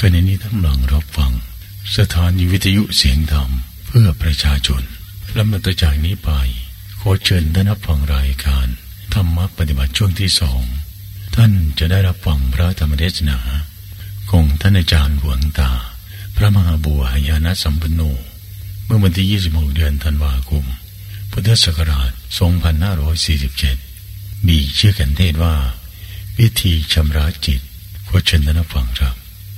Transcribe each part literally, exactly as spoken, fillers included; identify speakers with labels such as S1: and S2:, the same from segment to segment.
S1: ขณะนี้ท่านกำลังรับฟังสถานีวิทยุเสียงธรรมเพื่อประชาชนลำดับต่อจากนี้ไปขอเชิญท่านรับฟังรายการธรรมะปฏิบัติช่วงที่สองท่านจะได้รับฟังพระธรรมเทศนาของท่านอาจารย์หลวงตาพระมหาบัวหายานะสัมปันโนเมื่อวันที่ยี่สิบหกเดือนธันวาคมพุทธศักราชสองพันห้าร้อยสี่สิบเจ็ดมีชื่อกันเทศว่าวิธีชำระจิตขอเชิญท่านรับฟังครับ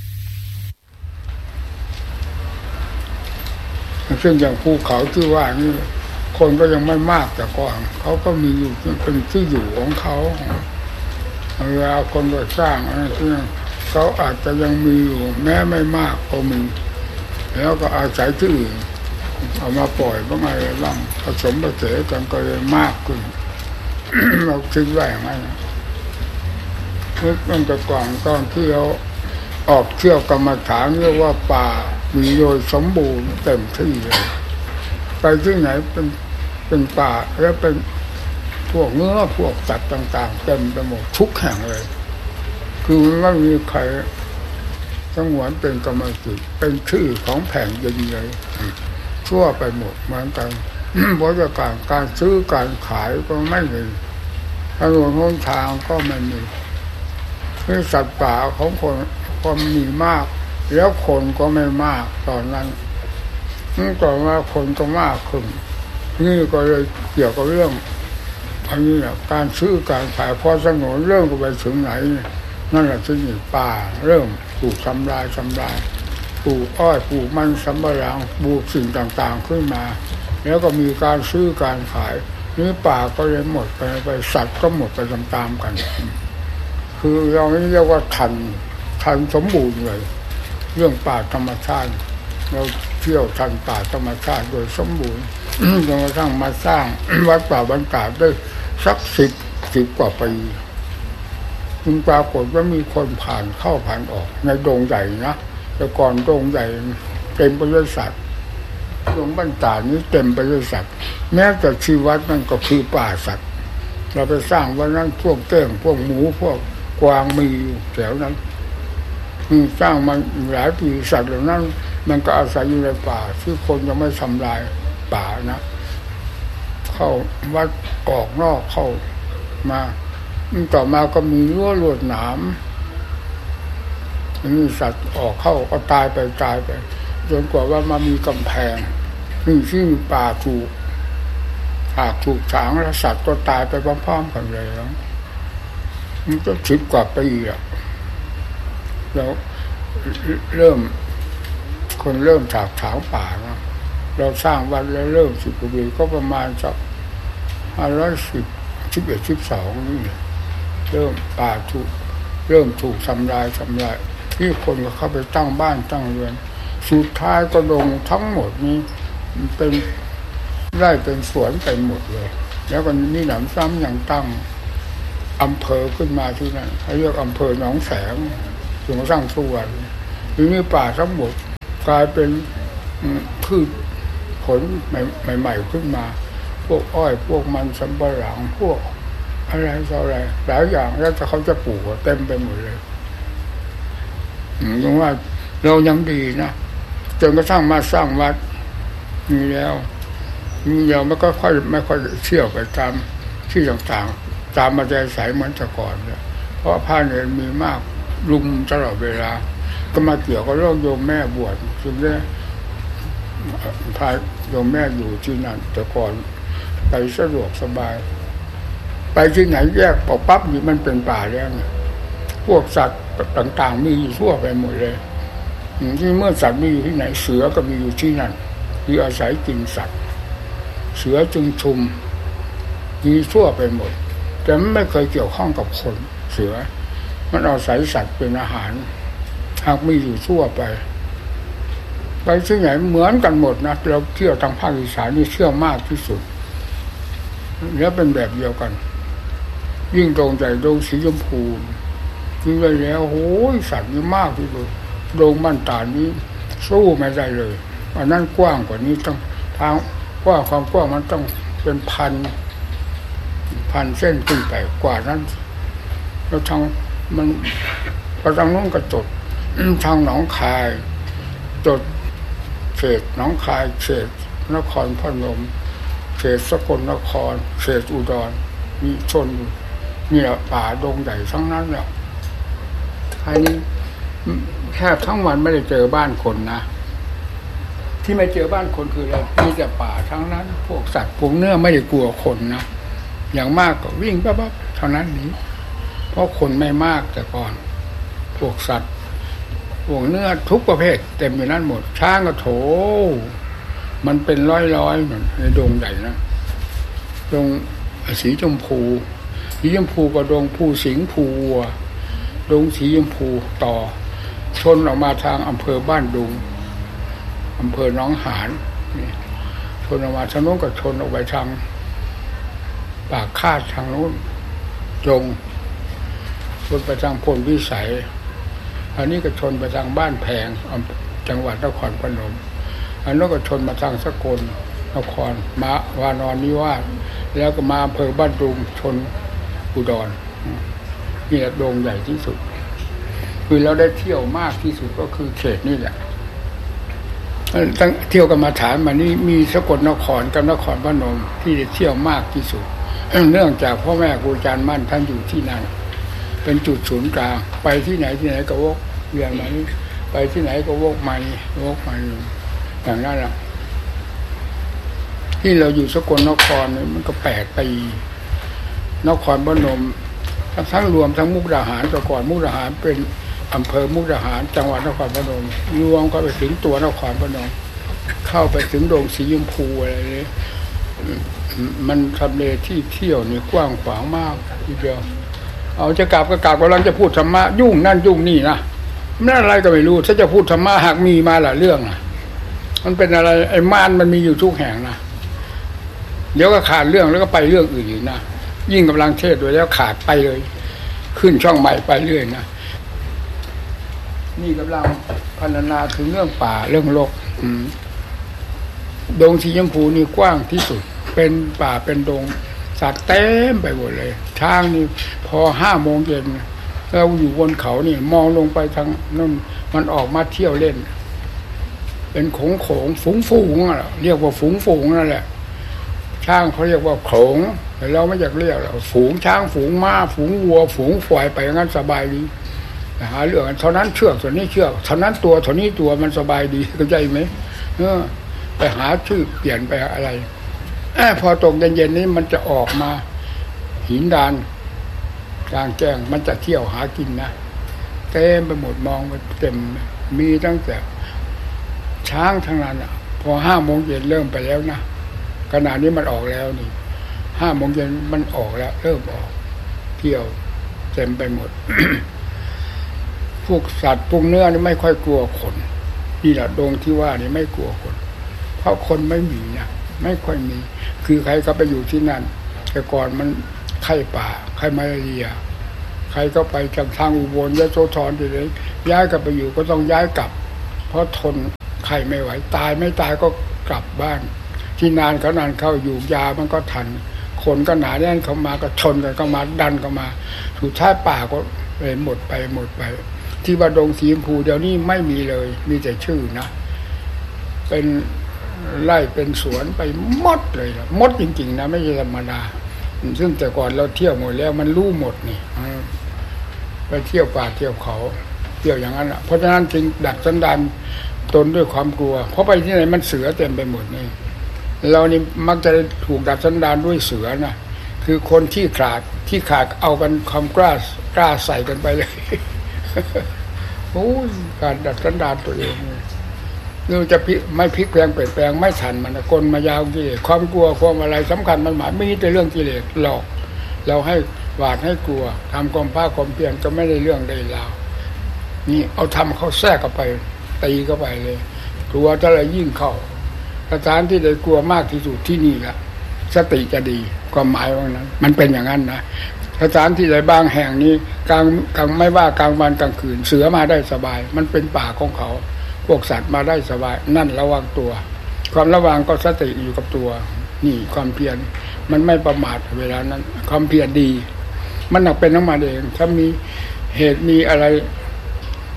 S2: เช่นอย่างภูเขาที่ว่านี่คนก็ยังไม่มากแต่ก่อนเขาก็มีอยู่เป็นที่อยู่ของเขาเวลาคนก็สร้างอะไรที่เขาอาจจะยังมีอยู่แม้ไม่มากก็มีแล้วก็อาศัยที่อื่นเอามาปล่อยบ้างอะไรบ้างผสมผสานกันก็เลยมากขึ้น เราคิดว่าอย่างไรเมื่อตั้งแต่ก่อนตอนที่เราออกเที่ยวกรรมฐานเรียกว่าป่ามีโดยสมบูรณ์เต็มที่เลยไปที่ไหนเป็นเป็นป่าแล้วเป็นพวกเนื้อพวกสัตว์ต่างๆเต็มไปหมดทุกแห่งเลยคือไม่มีใครสงวนเป็นกรรมสิทธิ์เป็นชื่อของแผ่นดินเลยทั่วไปหมดเหมือนกันบริการการซื้อการขายก็ไม่มีถนนหนทางก็ไม่มีคือสัตว์ป่าของคนก็มีมากแล้วคนก็ไม่มากตอนนั้นนี่ก่อนว่าคนก็มากขึ้นนี่ก็เลยเกี่ยวกับเรื่องอันนี้แหละการซื้อการขายพอสงวนเรื่องก็ไปถึงไหนนั่นแหละที่นี่ป่าเริ่มปลูกทำลายทำลายปลูกอ้อยปลูกมันสำปะหลังปลูกสิ่งต่างๆขึ้นมาแล้วก็มีการซื้อการขายนี่ป่าก็เลยหมดไปไปสัตว์ก็หมดไปตามๆกันคือเรานี่เรียกว่าทันทันสมบูรณ์เลยเรื่องป่าธรรมชาติเราเที่ยวทันป่าธรรมชาติโดยสมบูรณ์จนกระทั่งมาสร้างวัดป่าบรรดาได้สักสิบสิบกว่าปีจึงปรากฏว่ามีคนผ่านเข้าผ่านออกในดงใหญ่นะแต่ก่อนดงใหญ่เต็มไปด้วยสัตว์ดงบรรดานี้เต็มไปด้วยสัตว์แม้แต่ชีวัดนั่นก็คือป่าสัตว์เราไปสร้างวันนั้นพวกเก้งพวกหมูพวกกวางมีอยู่แถวนั้นสร้างมาหลายปีสัตว์เหล่านั้นมันก็อาศัยอยู่ในป่าที่คนยังไม่ทำลายป่านะเข้าวัดออกนอกเข้ามาต่อมาก็มีรั้วลวดหนามนี่สัตว์ออกเข้าก็ตายไปตายไปจนกว่าว่ามามีกำแพงนี่ที่มีป่าถูกหากถูกฉางแล้วสัตว์ก็ตายไปพร้อมๆกันเลยแล้วมันก็สิบกว่าปีอ่ะแล้วเริ่มคนเริ่มถากถางป่านะเราสร้างวัดแล้วเริ่มสิบกว่าปีก็ประมาณสักห้าร้อยสิบสิบเอ็ดสิบสองนี่เริ่มป่าถูกเริ่มถูกทำลายทำลายที่คนก็เข้าไปตั้งบ้านตั้งเรือนสุดท้ายก็ลงทั้งหมดนี้เป็นไร่เป็นสวนไปหมดเลยแล้วก็มีหนำซ้ำอย่างตั้งอำเภอขึ้นมาที่นั่นเขาเรียกอำเภอหนองแสงจนกระทั่งทุกวันทีนี้ป่าทั้งหมดกลายเป็นพืชผลใหม่ๆขึ้นมาพวกอ้อยพวกมันสำปะหลังพวกอะไรต่ออะไรหลายอย่างแล้วเขาจะปลูกเต็มไปหมดเลยเพราะว่าเรายังดีนะจนกระทั่งมาสร้างวัดมีแล้วมีแล้วมันก็ค่อยไม่ค่อยเที่ยวไปตามที่ต่างๆตามมาใจใสเหมือนแต่ก่อนเนี่ยเพราะพระเนรมีมากลุมตลอดเวลาก็มาเกี่ยวกับเรื่องโยมแม่บวชจึงได้พาโยมแม่อยู่ที่นั่นแต่ก่อนไปสะดวกสบายไปที่ไหนแยกปอกปั๊บนี่มันเป็นป่าแล้วเนี่ยพวกสัตว์ต่างๆมีอยู่ทั่วไปหมดเลยที่เมื่อสัตว์มีอยู่ที่ไหนเสือก็มีอยู่ที่นั่นที่อาศัยกินสัตว์เสือจึงชุมมีทั่วไปหมดแต่มันไม่เคยเกี่ยวข้องกับคนเสือมันอาศัยสัตว์เป็นอาหารหากมีอยู่ทั่วไปไปที่ไหนเหมือนกันหมดนะเราเที่ยวทางภาคอีสานนี่เชื่อมากที่สุดแล้วเป็นแบบเดียวกันยิ่งตรงใจดงสีชมพูยิ่งเลยแล้วโอ้ยสัตว์นี่มากที่สุดดงบ้านตาดนี้สู้ไม่ได้เลยอันนั้นกว้างกว่านี้ต้องทางกว้างความกว้างมันต้องเป็นพันพันเส้นขึ้นไปกว่านั้นแล้วทางมันพอทางโน้นกระจดทางหนองคายจดเขตหนองคายเขตนครพนมเขตสกลนครเขตอุดรมีชนเนี่ยป่าดงใหญ่ทั้งนั้นเนี่ยใครนี้แค่ทั้งวันไม่ได้เจอบ้านคนนะที่ไม่เจอบ้านคนคืออะไรมีแต่ป่าทั้งนั้นพวกสัตว์พวกเนื้อไม่ได้กลัวคนนะอย่างมากก็วิ่งปั๊บๆเท่านั้นนี้เพราะคนไม่มากแต่ก่อนพวกสัตว์พวกเนื้อทุกประเภทเต็มอยู่นั่นหมดช้างก็โถมันเป็นร้อยๆในดงใหญ่นะดงสีชมพูสีชมพูกับดงภูสิงห์ภูวัวดงสีชมพูต่อชนออกมาทางอำเภอบ้านดุงอำเภอหนองหานนี่ชนออกมาทางโน้นก็ชนออกไปทางปากคาดทางโน้นจงชนไปทางพลวิสัยอันนี้ก็ชนไปทางบ้านแพงจังหวัดนครพนมอันนั้นก็ชนมาทางสกลนครมาวานอนนิวาสแล้วก็มาอำเภอบ้านดุงชนอุดรนี่แหละดงใหญ่ที่สุดคือเราได้เที่ยวมากที่สุดก็คือเขตนี่แหละตั้งเที่ยวกันมาฐานมานี่มีสกลนครกับนครพนมที่ได้เที่ยวมากที่สุดเนื่องจากพ่อแม่ครูอาจารย์มั่นท่านอยู่ที่นั่นเป็นจุดศูนย์กลางไปที่ไหนที่ไหนก็วกเวียนมานี่ไปที่ไหนก็วกมานี่วกมานี่อย่างนั้นแหละที่เราอยู่สกลนครนี่มันก็แปดปีนครพนมทั้งรวมทั้งมุกดาหารแต่ก่อนมุกดาหารเป็นอำเภอมุกดาหารจังหวัดนครพนมรวมก็ไปถึงตัวนครพนมเข้าไปถึงดงสีชมพูอะไรเลยมันทำเลที่เที่ยวนี่กว้างขวางมากทีเดียวเอาจะกลับก็กลับกำลังจะพูดธรรมะยุ่งนั่นยุ่งนี่นะนั่นอะไรก็ไม่รู้ถ้าจะพูดธรรมะหากมีมาหลายเรื่องนะมันเป็นอะไรไอ้มารมันมีอยู่ทุกแห่งนะเดี๋ยวก็ขาดเรื่องแล้วก็ไปเรื่องอื่นอีกนะยิ่งกำลังเทศด้วยแล้วขาดไปเลยขึ้นช่องใหม่ไปเรื่อยนะนี่กำลังพรรณนาถึงเรื่องป่าเรื่องโลกดงสีชมพูนี่กว้างที่สุดเป็นป่าเป็นดงสัตว์เต็มไปหมดเลยช้างนี่พอห้าโมงเย็นเราอยู่บนเขานี่มองลงไปทางนั่นมันออกมาเที่ยวเล่นเป็นโขงโขงฝูงฝูงอ่ะเรียกว่าฝูงฝูงนั่นแหละช้างเขาเรียกว่าโขงแต่เราไม่อยากเรียกเราฝูงช้างฝูงม้าฝูงวัวฝูงควายไปงั้นสบายดีหาเรื่องเท่านั้นเชือกเท่านี้เชือกเท่านั้นตัวเท่านี้ตัวมันสบายดีเข้าใจไหมเออไปหาชื่อเปลี่ยนไปอะไรพอตกเย็นๆนี้มันจะออกมาหินดานกลางแจ้งมันจะเที่ยวหากินนะเต็มไปหมดมองไปเต็มมีตั้งแต่ช้างทั้งนั้นอ่ะพอห้าโมงเย็นเริ่มไปแล้วนะขณะนี้มันออกแล้วนี่ห้าโมงเย็นมันออกแล้วเริ่มออกเที่ยวเต็มไปหมด พวกสัตว์พวกเนื้อนี่ไม่ค่อยกลัวคนนี่แหละดงที่ว่านี่ไม่กลัวคนเพราะคนไม่มีนะไม่ค่อยมีคือใครก็ไปอยู่ที่นั่นแต่ก่อนมันไข้ป่าไข้มาลาเรียใครก็ไปจากทางอุบลยโสธรไปเลยย้ายกลับไปอยู่ก็ต้องย้ายกลับเพราะทนไข้ไม่ไหวตายไม่ตายก็กลับบ้านที่นานเขานานเข้าอยู่ยามันก็ทันคนก็หนาแน่นเข้ามาก็ชนกันเข้ามาดันเข้ามาสุดท้ายป่าก็เลยหมดไปหมดไปที่ว่าดงสีชมพูเดี๋ยวนี้ไม่มีเลยมีแต่ชื่อนะเป็นไร่เป็นสวนไปหมดเลยนะหมดจริงๆนะไม่ใช่ธรรมดาซึ่งแต่ก่อนเราเที่ยวหมดแล้วมันรู้หมดนี่ไปเที่ยวป่าเที่ยวเขาเที่ยวอย่างนั้นอ่ะเพราะฉะนั้นจึงดักสันดานตนด้วยความกลัวเพราะไปที่ไหนมันเสือเต็มไปหมดนี่เรานี่มักจะถูกดักสันดานด้วยเสือนะคือคนที่ขาดที่ขาดเอากันความกล้ากล้าใส่กันไปเลยโอ้ยการดัดสันดานตัวเองนี่จะไม่พลิกแปลงเปลี่ยนแปลงไม่ทันมันกลมายาวกิเลสความกลัวความอะไรสำคัญมันหมายไม่ใช่แต่เรื่องกิเลสหลอกเราให้หวาดให้กลัวทำความภาคความเพียรก็ไม่ได้เรื่องใดราวนี่เอาทำเขาแทรกเข้าไปตีเข้าไปเลยกลัวจะอะไรยิ่งเข้าสถานที่ใดกลัวมากที่สุดที่นี่แหละสติจะดีความหมายว่านั้นมันเป็นอย่างนั้นนะสถานที่ใดบางแห่งนี้กลางกลางไม่ว่ากลางวันกลางคืนเสือมาได้สบายมันเป็นป่าของเขาพวกสัตว์มาได้สบายนั่นระวังตัวความระวังก็สติอยู่กับตัวนี่ความเพียรมันไม่ประมาทเวลานั้นความเพียรดีมันหนักเป็นน้ำมันเองถ้ามีเหตุมีอะไร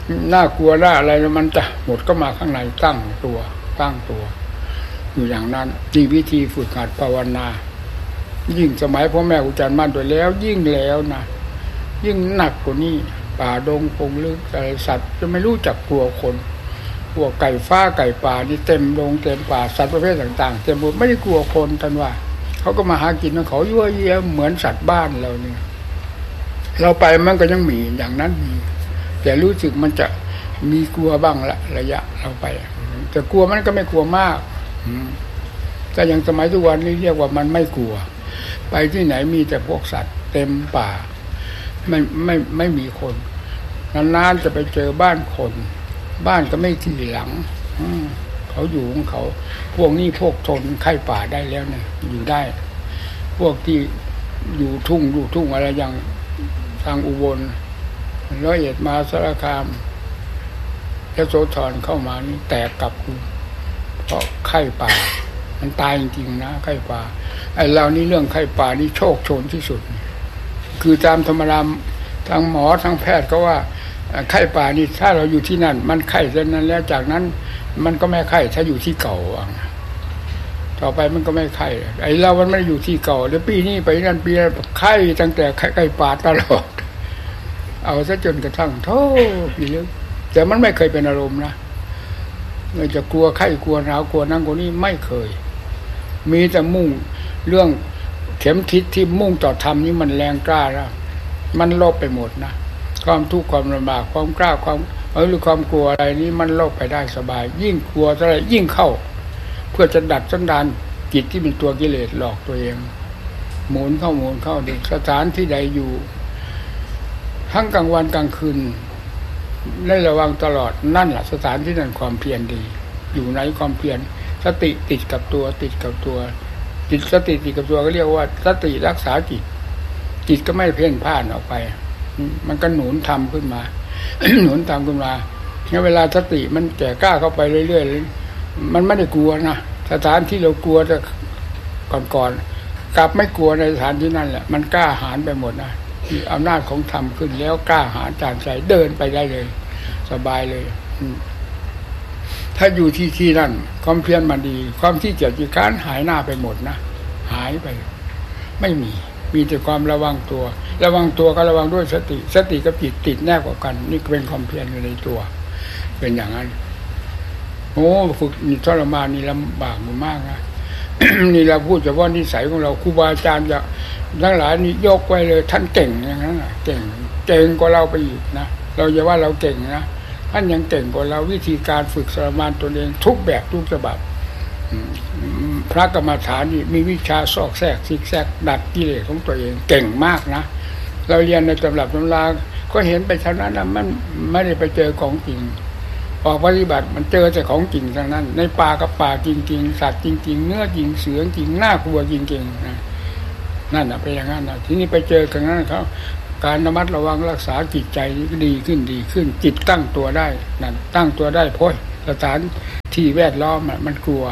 S2: น่ากลัวน่าอะไรมันจะหมดก็มาข้างในตั้งตัวตั้งตัวอยู่อย่างนั้นนี่วิธีฝึกหัดภาวนายิ่งสมัยพ่อแม่ครูอาจารย์มั่นด้วยแล้วยิ่งแล้วนะยิ่งหนักกว่านี้ป่าดงพงลึกอะไรสัตว์จะไม่รู้จักกลัวคนพวกไก่ฟ้าไก่ป่านี่เต็มดงเต็มป่าสัตว์ประเภทต่างๆเต็มหมดไม่ได้กลัวคนท่านว่าเขาก็มาหากินของเขายั่วเยี่ยเหมือนสัตว์บ้านเราเนี่ยเราไปมันก็ยังมีอย่างนั้นมีแต่รู้สึกมันจะมีกลัวบ้างละระยะเราไปแต่กลัวมันก็ไม่กลัวมากแต่อย่างสมัยทุกวันนี้เรียกว่ามันไม่กลัวไปที่ไหนมีแต่พวกสัตว์เต็มป่าไม่ไม่ไม่มีคนนานๆจะไปเจอบ้านคนบ้านก็ไม่กี่หลังเขาอยู่ของเขาพวกนี้พวกทนไข้ป่าได้แล้วเนี่ยอยู่ได้พวกที่อยู่ทุ่งอยู่ทุ่งอะไรอย่างทางอุบลร้อยเอ็ดมาสารคามยโสธรเข้ามานี่แตกกลับคือเพราะไข้ป่ามันตายจริงๆนะไข้ป่าไอ้เรานี่เรื่องไข้ป่านี่โชคโชนที่สุดคือตามธรรมดาทางหมอทางแพทย์ก็ว่าไข้ป่านี่ถ้าเราอยู่ที่นั่นมันไข้เท่านั้นแล้วจากนั้นมันก็ไม่ไข้ถ้าอยู่ที่เก่าต่อไปมันก็ไม่ไข้ไอ้เรามันไม่อยู่ที่เก่าแล้วปีนี้ไปนั่นปีนั้นไข้ตั้งแต่ไข้ไข้ป่าตลอดเอาซะจนกระทั่งโธ่พี่ลึกแต่มันไม่เคยเป็นอารมณ์นะไม่จะกลัวไข้กลัวหนาวกลัวนั่งกลัวนี้ไม่เคยมีแต่มุ่งเรื่องเข็มทิศที่มุ่งต่อธรรมนี่มันแรงกล้าแล้วมันลบไปหมดนะความทุกข์ความลำบากความกล้าความหรือความกลัวอะไรนี้มันลบไปได้สบายยิ่งกลัวอะไรยิ่งเข้าเพื่อจะดัดสันดานจิตที่เป็นตัวกิเลสหลอกตัวเองหมุนเข้าหมุนเข้าเด็กสถานที่ใดอยู่ทั้งกลางวันกลางคืนได้ระวังตลอดนั่นแหละสถานที่นั่นความเพียรดีอยู่ในความเพียรสติติดกับตัวติดกับตัวจิตสติติดกับตัวก็เรียกว่าสติรักษาจิตจิตก็ไม่เพ่นพ่านออกไปมันก็หนุนทำขึ้นมา หนุนทำขึ้นมาเนี่ยเวลาสติมันแก่กล้าเข้าไปเรื่อยๆมันไม่ได้กลัวนะสถานที่เรากลัวแต่ก่อนๆกลับไม่กลัวในสถานที่นั่นแหละมันกล้าหาญไปหมดนะอำนาจของธรรมขึ้นแล้วกล้าหาญจานใจเดินไปได้เลยสบายเลยถ้าอยู่ที่ที่นั่นความเพียรมันดีความที่เกียจขี้ค้านหายหน้าไปหมดนะหายไปไม่มีมีแต่ความระวังตัวระวังตัวก็ระวังด้วยสติสติกับจิตติดแนบกว่ากันนี่เป็นความเพียรอยู่ในตัวเป็นอย่างนั้นโอ้ฝึกนี่ทรมานนี่ลำบากมากนะ นี่เราพูดเฉพาะนิสัยของเราครูบาอาจารย์จะทั้งหลายนี่ยกไว้เลยท่านเก่งอย่างนั้นนะเก่งเก่งกว่าเราไปอีกนะเราอย่าว่าเราเก่งนะท่านยังเก่งกว่าเราวิธีการฝึกทรมานตัวเองทุกแบบทุกฉบับพระกรรมฐานนี่มีวิชาซอกแซกซิกแซกดัดกิเลสของตัวเองเก่งมากนะเราเรียนในตำรับตำราก็เห็นไปเท่านั้นนะมันไม่ได้ไปเจอของจริงออกปฏิบัติมันเจอแต่ของจริงทั้งนั้นในป่ากับป่าจริงๆสัตว์จริงๆเนื้อจริงเสือจริงน่ากลัวจริงๆนะนั่นน่ะเป็นอย่างนั้นนะทีนี้ไปเจอกันนั้นเขาการระมัดระวังรักษาจิตใจก็ดีขึ้นดีขึ้นจิตตั้งตัวได้นั่นตั้งตัวได้เพราะสถานที่แวดล้อมมันกลัว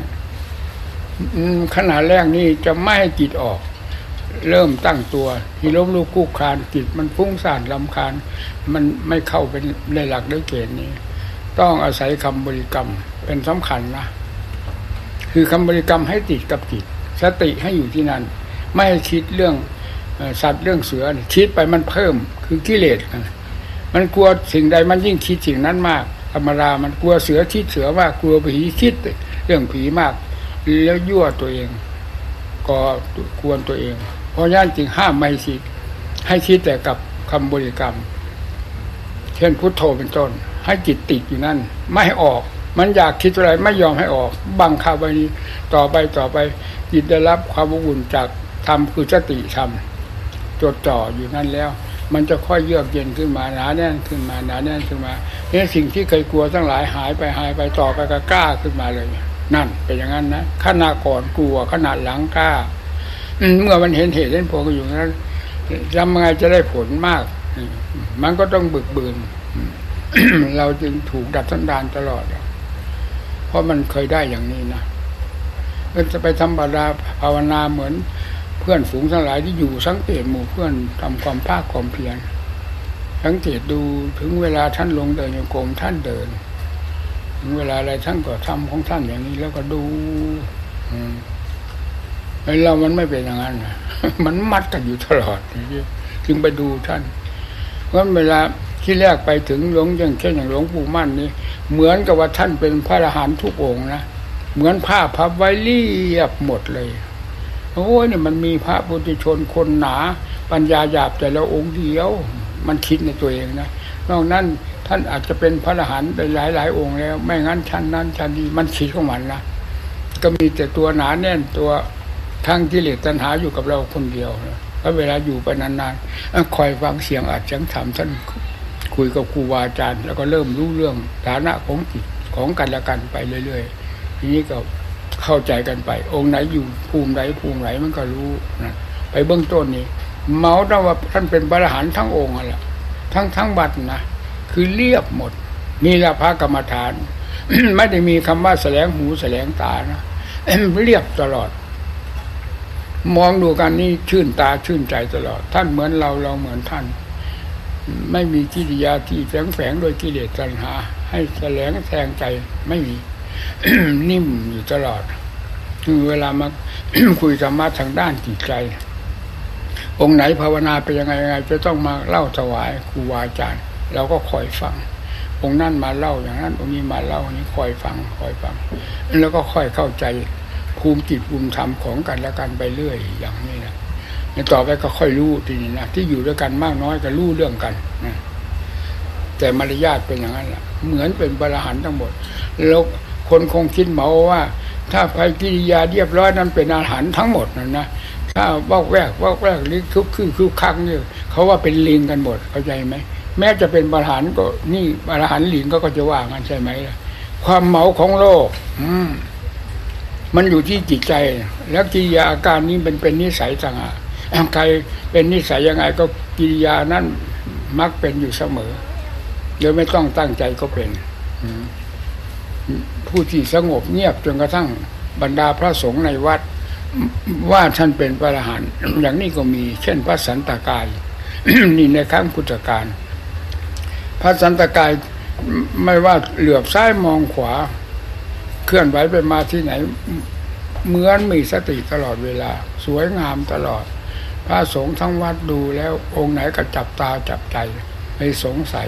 S2: ขณะแรกนี่จะไม่ให้จิตออกเริ่มตั้งตัวที่ล้มลุกคุกคลานจิตมันฟุ้งซ่านรำคาญมันไม่เข้าเป็นในหลักด้วยเกณฑ์นี้ต้องอาศัยคำบริกรรมเป็นสำคัญนะคือคำบริกรรมให้ติดกับจิตสติให้อยู่ที่นั่นไม่ให้คิดเรื่องสัตว์เรื่องเสือคิดไปมันเพิ่มคือกิเลสมันกลัวสิ่งใดมันยิ่งคิดสิ่งนั้นมากธรรมดามันกลัวเสือคิดเสือมากกลัวผีคิดเรื่องผีมากแล้วยั่วตัวเองก็กวนตัวเองเพราะฉะนั้นจึงห้ามไม่คิดให้คิดแต่กับคำบริกรรมเช่นพุทโธเป็นต้นให้จิตติดอยู่นั่นไม่ให้ออกมันอยากคิดอะไรไม่ยอมให้ออกบังคับไว้นี้ต่อไปต่อไปจิตได้รับความอุ่นจากธรรมคือสติธรรมจดจ่ออยู่นั่นแล้วมันจะค่อยเยือกเย็นขึ้นมาหนาแน่นขึ้นมาหนาแน่นขึ้นมาเนี่ยสิ่งที่เคยกลัวทั้งหลายหายไปหายไปต่อไปก็กล้าขึ้นมาเลยนั่นเป็นอย่างนั้นนะขณะก่อนกลัวขณะหลังกล้าเมื่อมันเห็นเหตุเห็นผลก็อยู่นั้นทำไงจะได้ผลมากมันก็ต้องบึกบืน เราจึงถูกดัดสันดานตลอดเพราะมันเคยได้อย่างนี้นะก็จะไปธรรมดาภาวนาเหมือนเพื่อนฝูงทั้งหลายที่อยู่สังเกตหมู่เพื่อนทำความภาคความเพียรสังเกตดูถึงเวลาท่านลงเดินโยกรมท่านเดินถึงเวลาอะไรท่านก็ทำของท่านอย่างนี้แล้วก็ดูไอ้เรามันไม่เป็นอย่างนั้นนะมันมัดกันอยู่ตลอดจึงไปดูท่านเพราะเวลาที่แรกไปถึงหลวงอย่างเช่นอย่างหลวงปู่มั่นนี่เหมือนกับว่าท่านเป็นพระอรหันต์ทุกองค์นะเหมือนผ้าพับไว้เรียบหมดเลยโอ้ยเนี่ยมันมีพระปุถุชนคนหนาปัญญาหยาบแต่ละองค์เดียวมันคิดในตัวเองนะนอกนั้นท่านอาจจะเป็นพระอรหันต์ได้หลายหลายองค์แล้วไม่งั้นชั้นนั้นชั้นนี้มันคิดของมันนะก็มีแต่ตัวหนาแน่นตัวทั้งกิเลสตัณหาอยู่กับเราคนเดียวนะแล้วเวลาอยู่ไปนานๆคอยฟังเสียงอัดเสียงธรรมท่านคุยกับครูบาอาจารย์แล้วก็เริ่มรู้เรื่องฐานะของจิตของกันและกันไปเรื่อยๆทีนี้ก็เข้าใจกันไปองค์ไหนอยู่ภูมิไหนภูมิไหนมันก็รู้นะไปเบื้องต้นนี้เมาแต่ว่าท่านเป็นพระอรหันต์ทั้งองค์อะไรทั้งทั้งบัดนะคือเรียบหมดนี่แหละพระกรรมฐาน ไม่ได้มีคำว่าแสลงหูแสลงตานะ เรียบตลอดมองดูกันนี่ชื่นตาชื่นใจตลอดท่านเหมือนเราเราเหมือนท่านไม่มีกิริยาที่แฝงแฝงโดยกิเลสตัณหาให้แสลงแทงใจไม่มี นิ่มอยู่ตลอดคือเวลามา คุยธรรมะทางด้านจิตใจองค์ไหนภาวนาไปยังไงยังไงจะต้องมาเล่าถวายครูบาอาจารย์เราก็คอยฟังองค์นั้นมาเล่าอย่างนั้นองค์นี้มาเล่านี้คอยฟังคอยฟังแล้วก็ค่อยเข้าใจภูมิจิตภูมิธรรมของกันและกันไปเรื่อยอย่างนี้นะต่อไปก็ค่อยรู้ทีนี้นะที่อยู่ด้วยกันมากน้อยก็รู้เรื่องกันนะแต่มารยาทเป็นอย่างนั้นแหละเหมือนเป็นพระอรหันต์ทั้งหมดแล้วคนคงคิดเหมาว่าถ้าไปกิริยาเรียบร้อยนั้นเป็นอรหันต์ทั้งหมดนั่นนะถ้าบอกแวกบอกแวกลิกทุกคือคือคักนี่เขาว่าเป็นลิงกันหมดเข้าใจไหมแม้จะเป็นพระอรหันต์ก็นี่อรหันต์ลิงก็ก็จะว่างั้นใช่ไหมล่ะความเหมาของโลกอืมมันอยู่ที่จิตใจแล้วกิริยาอาการนี้เป็นเป็นนิสัยต่างหากใครเป็นนิสัยยังไงก็กิริยานั้นมักเป็นอยู่เสมอโดยไม่ต้องตั้งใจก็เป็นผู้ที่สงบเงียบจนกระทั่งบรรดาพระสงฆ์ในวัดว่าท่านเป็นพระอรหันต์อย่างนี้ก็มีเช่นพระสันตกาย นี่ในครั้งพุทธกาลพระสันตกายไม่ว่าเหลือบซ้ายมองขวาเคลื่อนไหวไปมาที่ไหนเหมือนมีสติตลอดเวลาสวยงามตลอดพระสงฆ์ทั้งวัดดูแล้วองค์ไหนก็จับตาจับใจไม่สงสัย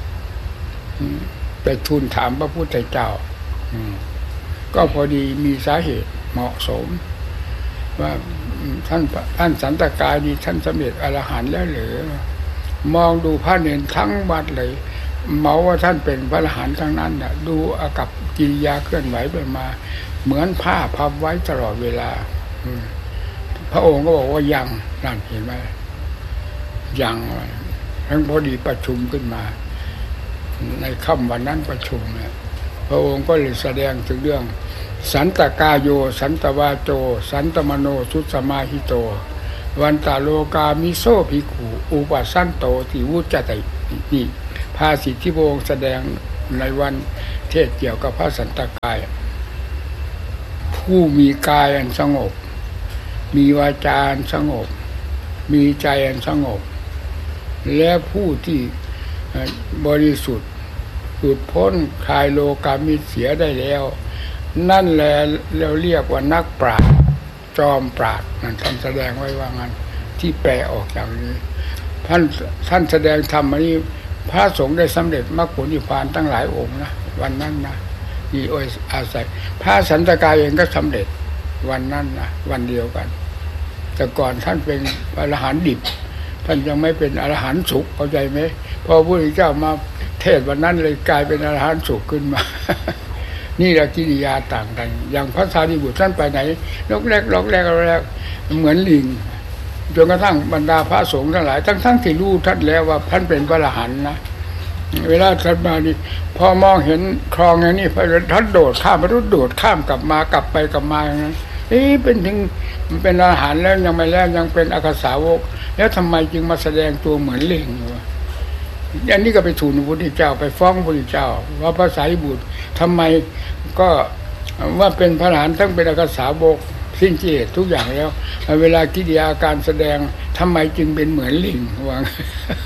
S2: ไปทูลถามพระพุทธเจ้าก็พอดีมีสาเหตุเหมาะสมว่าท่านท่านสันตกายนี่ท่านสำเร็จอรหันต์แล้วหรือมองดูพระเนรทั้งวัดเลยเมาว่าท่านเป็นพระอรหันต์ทั้งนั้นน่ะดูอากับกิริยาเคลื่อนไหวไปมาเหมือนผ้าพับไว้ตลอดเวลาพระองค์ก็บอกว่ายังนั่นเห็นไหมยังทั้งพอดีประชุมขึ้นมาในค่ำวันนั้นประชุมเนี่ยพระองค์ก็เลยแสดงถึงเรื่องสันตกายโยสันตวาโจสันตมโนสุสมาหิโตวันตาโลกามิโซภิกขุอุปสันโตติวุจตินี่ภาษิตที่พระองค์แสดงในวันเทศเกี่ยวกับพระสันตกายผู้มีกายอันสงบมีวาจาอันสงบมีใจอันสงบและผู้ที่บริสุทธิ์หลุดพ้นคลายโลกามิเสียได้แล้วนั่นแหละเราเรียกว่านักปราชญ์จอมปราชญ์นั่นท่านแสดงไว้ว่างั้นที่แปลออกอย่างนี้ท่านท่านแสดงธรรมอันนี้พระสงฆ์ได้สำเร็จมรรคผลนิพพานตั้งหลายองค์นะวันนั้นนะมีโอยอาศัยพระสันตกายเองก็สำเร็จวันนั้นนะวันเดียวกันแต่ก่อนท่านเป็นอรหันต์ดิบท่านยังไม่เป็นอรหันต์สุขเข้าใจไหมพอพระพุทธเจ้ามาเทศวันนั้นเลยกลายเป็นอรหันต์สุขขึ้นมา นี่แหละกิริยาต่างกันอย่างพระสารีบุตรท่านไปไหนลกแรกลกแรกลกแรกเหมือนลิงจนกระทั่งบรรดาพระสงฆ์ทั้งหลายทั้งทั้งที่รู้ท่านแล้วว่าท่านเป็นพระอรหันต์นะเวลาท่านมานี่พอมองเห็นคลองอย่างนี้พระท่านโดดข้ามพระรุดโดดข้ามกลับมากลับไปกลับมาอย่างนั้นเอ๊ะเป็นถึงมันเป็นอรหันต์แล้วยังไม่แล้วยังเป็นอากาสาวกแล้วทำไมจึงมาแสดงตัวเหมือนลิงอยู่อันนี้ก็ไปทูลพระพุทธเจ้าไปฟ้องพระพุทธเจ้าว่าพระสารีบุตรทำไมก็ว่าเป็นพระอรหันต์ทั้งเป็นอากาสาวกสิ้นกิเลสทุกอย่างแล้วเวลากิริยาการแสดงทำไมจึงเป็นเหมือนลิงวาง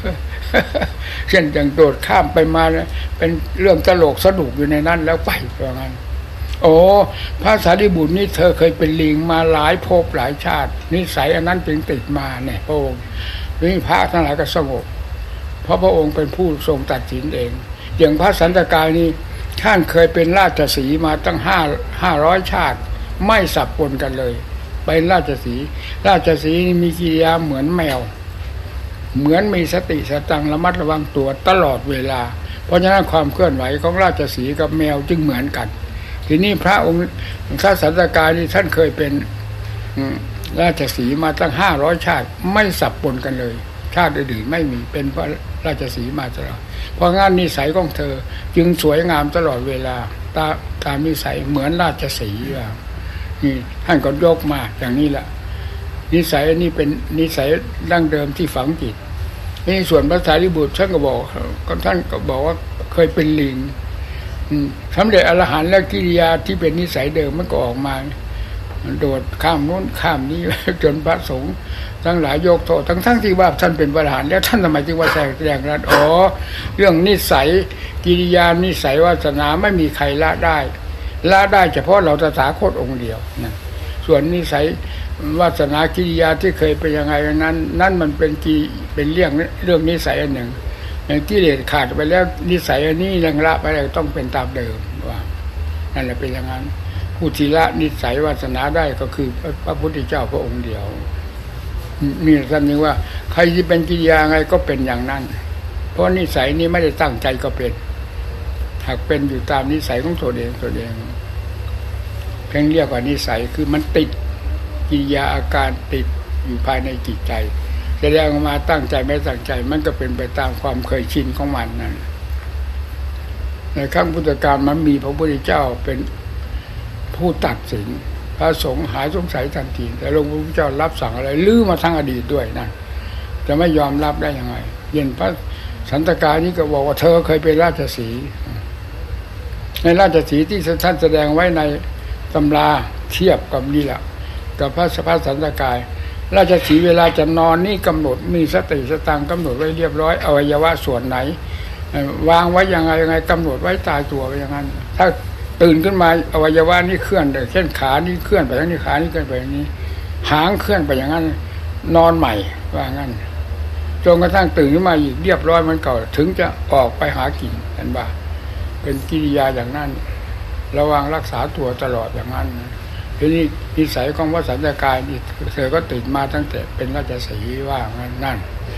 S2: เช่นอย่างโดดข้ามไปมาเป็นเรื่องตลกสนุกอยู่ในนั้นแล้วไปว่างั้นโอ้พระสารีบุตรนี่เธอเคยเป็นลิงมาหลายภพหลายชาตินิสัยอันนั้นจึงติดมาเนี่ยพระองค์นี่พระทั้งหลายก็สงบเพราะพระองค์เป็นผู้ทรงตัดสินเองอย่างพระสันตกายนี่ท่านเคยเป็นราชสีห์มาตั้งห้าห้าร้อยชาติไม่สับปนกันเลยเป็นราชสีห์ราชสีห์มีกิริยาเหมือนแมวเหมือนมีสติสตังระมัดระวังตัวตลอดเวลาเพราะฉะนั้นความเคลื่อนไหวของราชสีห์กับแมวจึงเหมือนกันทีนี้พระองค์พระสันตกายนี่ท่านเคยเป็นราชสีห์มาตั้งห้าร้อยชาติไม่สับปนกันเลยชาติอื่นๆไม่มีเป็นพระราชสีห์มาตลอดเพราะงั้นนิสัยของเธอจึงสวยงามตลอดเวลาตาตามนิสัยเหมือนราชสีห์ว่านี่ท่านก็ยกมาอย่างนี้แหละนิสัยนี่เป็นนิสัยดั้งเดิมที่ฝังจิตนี่ส่วนพระสารีบุตรท่านก็บอกท่านก็บอกว่าเคยเป็นลิงสำเร็จอรหันต์แล้วกิริยาที่เป็นนิสัยเดิมมันก็ออกมาโดดข้ามโน้นข้ามนี้จนพระสงฆ์ทั้งหลายยกโทษทั้งทั้งที่ว่าท่านเป็นพระอรหันต์แล้วท่านทำไมจึงว่าแสดงนั้นอ๋อเรื่องนิสัยกิริยานิสัยวาสนาไม่มีใครละได้ละได้เฉพาะเราตถาคตองค์เดียวนะส่วนนิสัยวาสนากิริยาที่เคยเป็นยังไงนั้นนั่นมันเป็นกีเป็นเรื่องเรื่องนิสัยอันหนึ่งอย่างกิเลสขาดไปแล้วนิสัยอันนี้ยังละไปแล้วต้องเป็นตามเดิมว่านั่นแหละเป็นอย่างนั้นผู้ที่ละนิสัยวาสนาได้ก็คือพระพุทธเจ้าพระองค์เดียวมีท่านนี้ว่าใครที่เป็นกิริยาไงก็เป็นอย่างนั้นเพราะนิสัยนี้ไม่ได้ตั้งใจก็เป็นหากเป็นอยู่ตามนิสัยของตัวเองตัวเองเพียงเรียกว่านิสัยคือมันติดกิริยาอาการติดอยู่ภายในจิตใจแสดงออกมาตั้งใจไม่ตั้งใจมันก็เป็นไปตามความเคยชินของมันนั่นในครั้งพุทธกาลมันมีพระพุทธเจ้าเป็นผู้ตัดสินพระสงฆ์หายสงสัยทันทีแต่หลวงพ่อพุทธเจ้ารับสั่งอะไรลื้อมาทั้งอดีตด้วยนั่นจะไม่ยอมรับได้ยังไงเย็นพระสันตกายนี่ก็บอกว่าเธอเคยเป็นราชสีห์ในราชสีห์ที่ท่านแสดงไว้ในตำราเทียบกับนี่แหละกับพระพระสันตกายราชสีห์เวลาจะนอนนี่กำหนดมีสติสตังกำหนดไว้เรียบร้อยอวัยวะส่วนไหนวางไว้ยังไงยังไงกำหนดไว้ตายตัวไปอย่างนั้นถ้าตื่นขึ้นมาอวัยวะนี่เคลื่อนเลยเช่นขานี่เคลื่อนไปทางนี้ขานี่เคลื่อนไปอย่างนี้หางเคลื่อนไปอย่างนั้นนอนใหม่ว่างั้นจนกระทั่งตื่นขึ้นมาอีกเรียบร้อยมันเก่าถึงจะออกไปหากินเห็นป่ะเป็นกิริยาอย่างนั้นระวังรักษาตัวตลอดอย่างนั้นทีนี้นิสัยของพระสันตกายนี่เธอก็ติดมาตั้งแต่เป็นราชสีห์ว่างั้นนั่น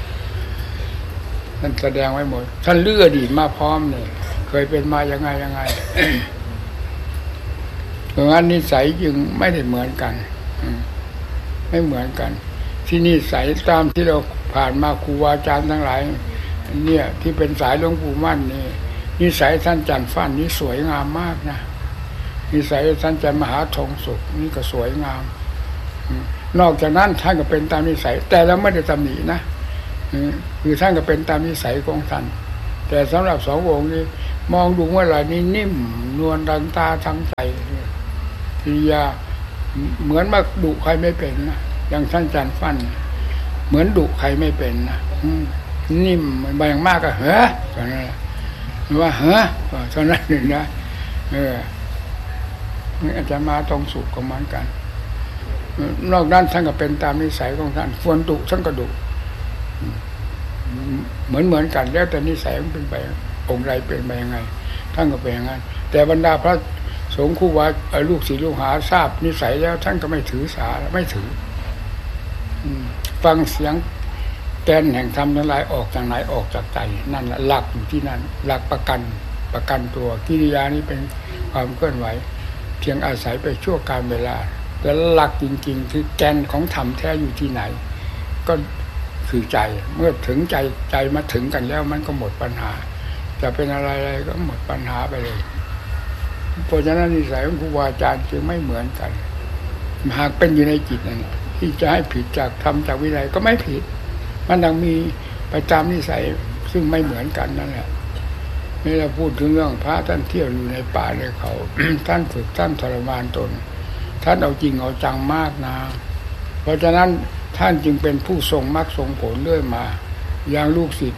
S2: นั่นแสดงไว้หมดท่านเลือดีมาพร้อมเนี่ยเคยเป็นมายังไงยังไง เพราะงั้นนิสัยจึงไม่ได้เหมือนกันไม่เหมือนกันที่นิสัยตามที่เราผ่านมาครูอาจารย์ทั้งหลายเนี่ยที่เป็นสายหลวงปู่มั่นนี่นิสัยท่านจันทร์ฟั่นนี่สวยงามมากนะนิสัยท่านจันทร์มหาทองสุขนี่ก็สวยงามนอกจากนั้นท่านก็เป็นตามนิสัยแต่เราไม่ได้ตำหนินะคือท่านก็เป็นตามนิสัยของท่านแต่สำหรับสององค์นี้มองดูเมื่อไหร่นี่นิ่มนวลดันตาทั้งใจกิริยาเหมือนมาดุใครไม่เป็นนะอย่างท่านจันทร์ฟั่นเหมือนดุใครไม่เป็นนะนิ่มบางมากก็เฮ้อตอนนั้นว่าเฮ้อตอนนั้นหนึ่งนะเออนี่อาจจะมาตรงสุขของมันกันนอกนั้นท่านก็เป็นตามนิสัยของท่านควรดุท่านก็ดุเหมือนเหมือนกันแล้วแต่นิสัยมันเป็นไปองค์ใดเป็นไปยังไงท่านก็เป็นอย่างนั้นแต่บรรดาพระสงฆ์คู่วัดลูกศิษย์ลูกหาทราบนิสัยแล้วท่านก็ไม่ถือสาไม่ถือฟังเสียงแกนแห่งธรรมทั้งหลายออกจากไหนออกจากใจนั่นแหละหลักอยู่ที่นั่นหลักประกันประกันตัวกิริยานี้เป็นความเคลื่อนไหวเพียงอาศัยไปชั่วการเวลาแต่หลักจริงๆคือแกนของธรรมแท้อยู่ที่ไหนก็คือใจเมื่อถึงใจใจมาถึงกันแล้วมันก็หมดปัญหาจะเป็นอะไรๆก็หมดปัญหาไปเลยเพราะฉะนั้นนิสัยของครูบาอาจารย์จึงไม่เหมือนกันหากเป็นอยู่ในจิตนั่นที่จะให้ผิดจากธรรมจากวินัยก็ไม่ผิดมันยังมีไปตามนิสัยซึ่งไม่เหมือนกันนั่นแหละนี่เราพูดถึงเรื่องพระท่านเที่ยวอยู่ในป่าในเขา ท่านฝึกท่านทรมานตนท่านเอาจริงเอาจังมากนะเพราะฉะนั้นท่านจึงเป็นผู้ทรงมรรคทรงผลเรื่อยมาอย่างลูกศิษย์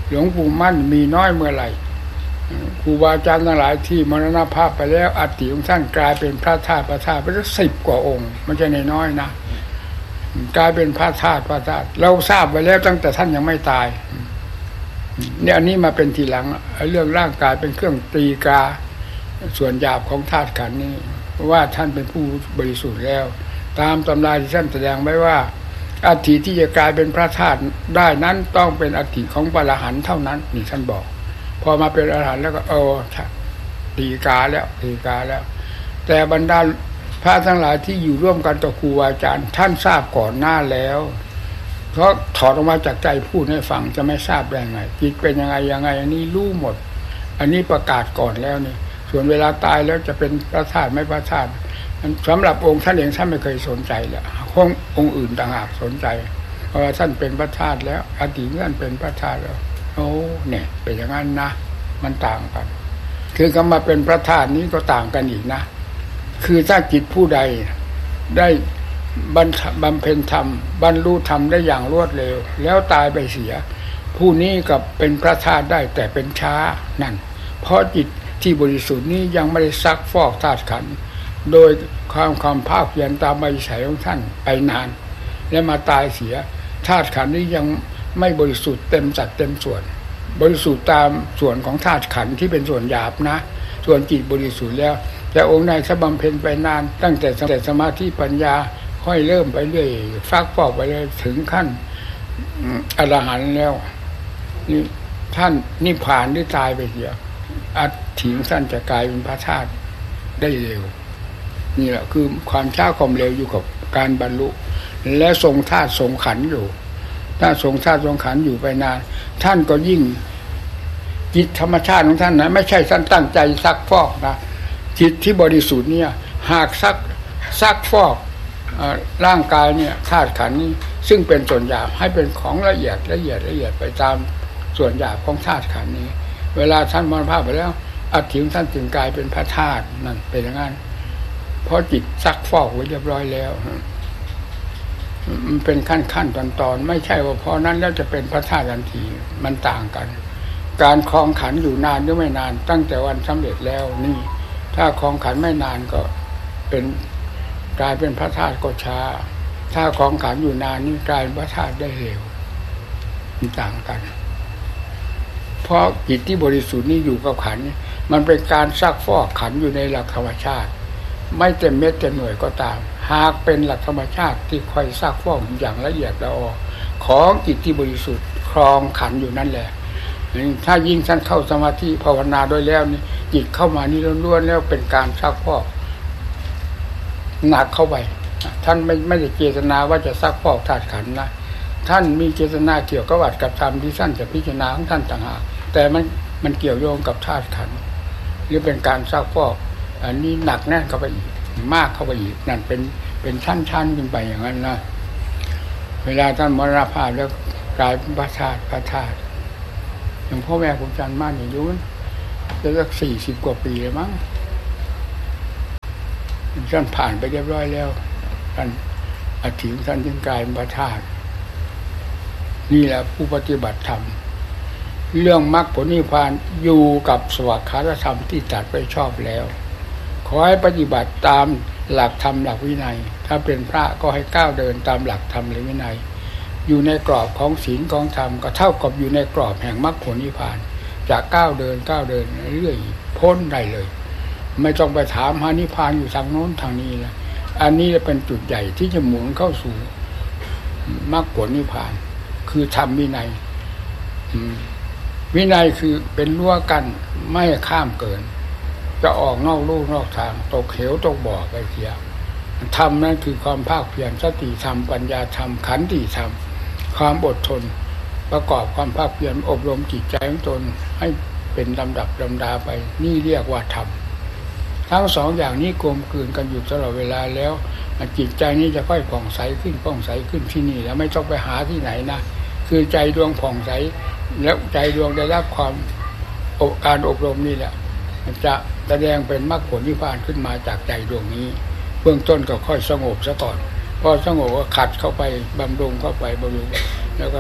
S2: หลวงปู่มั่นมีน้อยเมื่อไหร่ครูบาอาจารย์ทั้งหลายที่มรณภาพไปแล้วอัฐิของท่านกลายเป็นพระธาตุพระธาตุไปแล้วสิบกว่าองค์ไม่ใช่น้อยนะกลายเป็นพระธาตุพระธาตุเราทราบไว้แล้วตั้งแต่ท่านยังไม่ตายเนี่ยอันนี้มาเป็นทีหลังเรื่องร่างกายเป็นเครื่องตีกาส่วนหยาบของธาตุขันธ์นี้ว่าท่านเป็นผู้บริสุทธิ์แล้วตามตำราที่ท่านแสดงไว้ว่าอัฐิที่จะกลายเป็นพระธาตุได้นั้นต้องเป็นอัฐิของพระอรหันต์เท่านั้นนี่ท่านบอกพอมาเป็นอรหันต์แล้วก็เออตีกาแล้วตีกาแล้วแต่บรรดาพระทั้งหลายที่อยู่ร่วมกันต่อครูอาจารย์ท่านทราบก่อนหน้าแล้วเพราะถอดออกมาจากใจพูดให้ฟังจะไม่ทราบได้ไงจิตเป็นยังไงยังไงอันนี้รู้หมดอันนี้ประกาศก่อนแล้วนี่ส่วนเวลาตายแล้วจะเป็นพระธาตุไม่พระธาตุสำหรับองค์ท่านเองท่านไม่เคยสนใจเลยองค์องค์อื่นต่างหากสนใจเพราะว่าท่านเป็นพระธาตุแล้วอดีตท่านเป็นพระธาตุแล้วโอ้เนี่ยเป็นอย่างนั้นนะมันต่างกันคือคำมาเป็นพระธาตุนี้ก็ต่างกันอีกนะคือถ้าจิตผู้ใดได้บำเพ็ญธรรมบรรลุธรรมได้อย่างรวดเร็วแล้วตายไปเสียผู้นี้กับเป็นพระธาตุได้แต่เป็นช้านั่นเพราะจิตที่บริสุทธิ์นี้ยังไม่ได้ซักฟอกธาตุขันธ์โดยความความภาคเพียรตามวิสัยของท่านไปนานและมาตายเสียธาตุขันธ์นี้ยังไม่บริสุทธิ์เต็มสัดเต็มส่วนบริสุทธิ์ตามส่วนของธาตุขันธ์ที่เป็นส่วนหยาบนะส่วนจิตบริสุทธิ์แล้วแต่องค์ใดถ้าบำเพ็ญไปนานตั้งแต่ตั้งแต่สมาธิปัญญาค่อยเริ่มไปเรื่อยฟักฟอกไปเลยถึงขั้นอรหันต์แล้วนี่ท่านนิพพานได้ตายไปเสียอัฐิของท่านจะกลายเป็นพระธาตุได้เร็วนี่แหละคือความช้าความเร็วอยู่กับการบรรลุและทรงธาตุทรงขันธ์อยู่ถ้าทรงธาตุทรงขันธ์อยู่ไปนานท่านก็ยิ่งจิตธรรมชาติของท่านนะไม่ใช่ท่านตั้งใจซักฟอกนะจิตที่บริสุทธิ์เนี่ยหากซักซักฟอกร่างกายเนี่ยธาตุขันธ์นี้ซึ่งเป็นส่วนหยาบให้เป็นของละเอียดละเอียดละเอียดไปตามส่วนหยาบของธาตุขันธ์นี้เวลาท่านมรณภาพไปแล้วอัฐิของท่านจึงกลายเป็นพระธาตุนั่นเป็นอย่างนั้นเพราะจิตซักฟอกไว้เรียบร้อยแล้วมันเป็นขั้นขั้นตอนตอนไม่ใช่ว่าพอนั้นแล้วจะเป็นพระธาตุทันทีมันต่างกันการครองขันอยู่นานหรือไม่นานตั้งแต่วันสำเร็จแล้วนี่ถ้าครองขันไม่นานก็เป็นกลายเป็นพระธาตุก็ช้าถ้าครองขันอยู่นานนี่กลายเป็นพระธาตุได้เร็วมันต่างกันเพราะจิตที่บริสุทธิ์นี่อยู่กับขันนี่มันเป็นการซักฟอกขันอยู่ในหลักธรรมชาติไม่เต็มเม็ดเต็มหน่วยก็ตามหากเป็นหลักธรรมชาติที่คอยซักฟอกอย่างละเอียดละออของจิตที่บริสุทธิ์ครองขันอยู่นั่นแหละถ้ายิ่งท่านเข้าสมาธิภาวนาโดยแล้วนี่จิตเข้ามานี่ล้วนๆแล้วเป็นการซักฟอกหนักเข้าไปท่านไม่ไม่ได้เจตนาว่าจะซักฟอกธาตุขันธ์นะท่านมีเจตนาเกี่ยวกับวัดกับธรรมที่ท่านจะพิจารณาของท่านต่างหากแต่มันมันเกี่ยวโยงกับธาตุขันธ์หรือเป็นการซักฟอกอันนี้หนักแน่นเข้าไปอีกมากเข้าไปอีกนั่นเป็นเป็นชั้นๆขึ้นไปอย่างนั้นนะเวลาท่านมรณภาพแล้วกลายเป็นพระธาตุพระธาตุอย่างพ่อแม่ผมจันมั่นอย่างยุ่นจะสักสี่สิบกว่าปีเลยมั้งท่านผ่านไปเรียบร้อยแล้วท่านอธิท่านจึงกลายเป็นพระธาตุนี่แหละผู้ปฏิบัติธรรมเรื่องมรรคผลนิพพานอยู่กับสวากขาธรรมที่ตรัสไว้ชอบแล้วขอให้ปฏิบัติตามหลักธรรมหลักวินัยถ้าเป็นพระก็ให้ก้าวเดินตามหลักธรรมหรือวินัยอยู่ในกรอบของศีลของธรรมก็เท่ากับอยู่ในกรอบแห่งมรรคผลนิพพานจากก้าวเดินก้าวเดินเรื่อยพ้นได้เลยไม่ต้องไปถามหานิพพานอยู่ทางโน้นทางนี้นะอันนี้เป็นจุดใหญ่ที่จะหมุนเข้าสู่มรรคผลนิพพานคือธรรมวินัยวินัยคือเป็นรั้วกันไม่ข้ามเกินจะออกนอกลู่นอกทางตกเหวตกบ่อไปเสียธรรมนั่นคือความภาคเพียรสติธรรมปัญญาธรรมขันติธรรมความอดทนประกอบความภาคเพียรอบรมจิตใจของตนให้เป็นลำดับลำดาไปนี่เรียกว่าธรรมทั้งสองอย่างนี้กลมกลืนกันอยู่ตลอดเวลาแล้วจิตใจนี้จะค่อยผ่องใสขึ้นผ่องใสขึ้นที่นี่แล้วไม่ต้องไปหาที่ไหนนะคือใจดวงผ่องใสแล้วใจดวงได้รับความการอบรมนี่แหละจะแสดงเป็นมรรคผลนิพพานขึ้นมาจากใจดวงนี้เบื้องต้นก็ค่อยสงบซะก่อนพอสงบก็ขัดเข้าไปบำรุงเข้าไปบำรุงแล้วก็